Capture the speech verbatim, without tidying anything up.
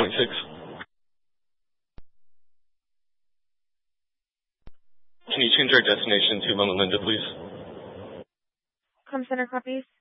point six. Can you change our destination to Loma Linda, please? Com Center copies.